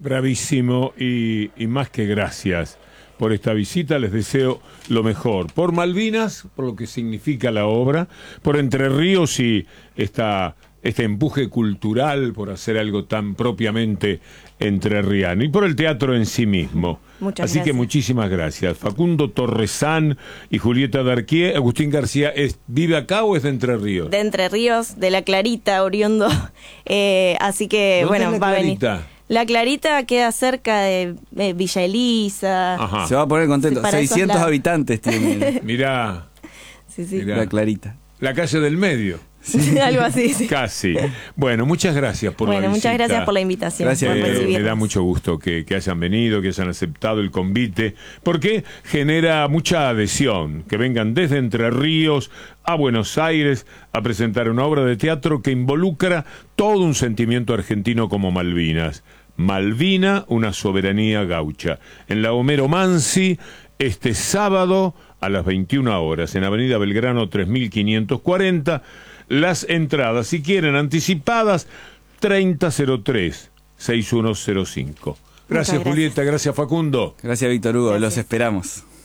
Bravísimo y más que gracias por esta visita. Les deseo lo mejor. Por Malvinas, por lo que significa la obra, por Entre Ríos y este empuje cultural por hacer algo tan propiamente entrerriano y por el teatro en sí mismo. Muchas Así gracias. que muchísimas gracias. Facundo Torresán y Julieta Darquier. Agustín García, ¿vive acá o es de Entre Ríos? De Entre Ríos, de La Clarita, oriundo. Así que, ¿Dónde bueno, es La va a venir. Clarita? La Clarita queda cerca de Villa Elisa. Ajá. Se va a poner contento. Sí, para esos 600 lados. habitantes tiene Mirá, Sí, sí. Mirá. la Clarita. la calle del medio. Algo así, sí. Casi. Bueno, muchas gracias por la Bueno, visita. muchas gracias por la invitación. Gracias. por Me recibirnos. da mucho gusto que hayan venido, que hayan aceptado el convite, porque genera mucha adhesión, que vengan desde Entre Ríos a Buenos Aires a presentar una obra de teatro que involucra todo un sentimiento argentino como Malvinas. Malvina, una soberanía gaucha. En la Homero Mansi, este sábado a las 21 horas, en Avenida Belgrano 3540, las entradas, si quieren anticipadas, 3003-6105. Gracias, gracias. Julieta, gracias, Facundo. Gracias, Víctor Hugo. Gracias. Los esperamos.